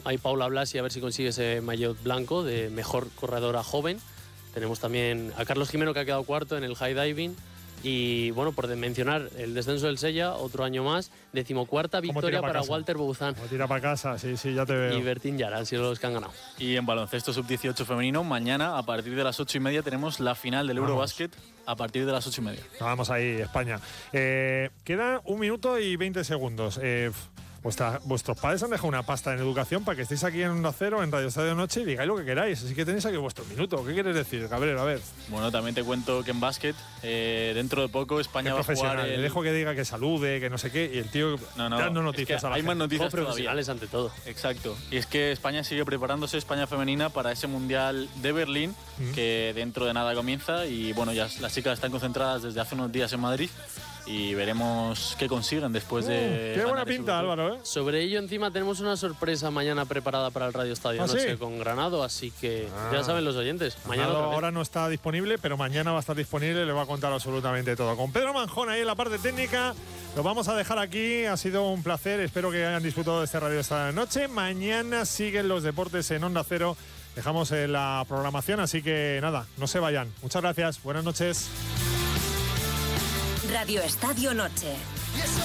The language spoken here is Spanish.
hay Paula Blasi a ver si consigue ese maillot blanco de mejor corredora joven. Tenemos también a Carlos Jimeno, que ha quedado cuarto en el high diving. Y bueno, por mencionar el descenso del Sella, otro año más, 14ª victoria para Walter Bouzán. Como tira para casa, sí, ya te veo. Y Bertín Yara han sido los que han ganado. Y en baloncesto sub-18 femenino, mañana a partir de las 8:30 tenemos la final del Eurobasket a partir de las 8:30. Vamos ahí, España. Queda 1 minuto y 20 segundos. Vuestros padres han dejado una pasta en educación para que estéis aquí en Onda Cero, en Radio Estadio Noche, y digáis lo que queráis. Así que tenéis aquí vuestro minuto. ¿Qué quieres decir, Gabriel? A ver. Bueno, también te cuento que en básquet, dentro de poco, España va a jugar. Le dejo que diga que salude, que no sé qué, y el tío dando noticias a la hay gente. más noticias profesionales ante todo. Exacto. Y es que España sigue preparándose, España femenina, para ese Mundial de Berlín, que dentro de nada comienza. Y bueno, ya las chicas están concentradas desde hace unos días en Madrid. Y veremos qué consiguen después de. Qué buena pinta, Álvaro, ¿eh? Sobre ello, encima, tenemos una sorpresa mañana preparada para el Radio Estadio Noche, ¿sí? Con Granado, así que ya saben los oyentes. Mañana ahora no está disponible, pero mañana va a estar disponible y le va a contar absolutamente todo. Con Pedro Manjón ahí en la parte técnica. Lo vamos a dejar aquí. Ha sido un placer. Espero que hayan disfrutado de este Radio Estadio Noche. Mañana siguen los deportes en Onda Cero. Dejamos la programación, así que nada, no se vayan. Muchas gracias. Buenas noches. Radio Estadio Noche.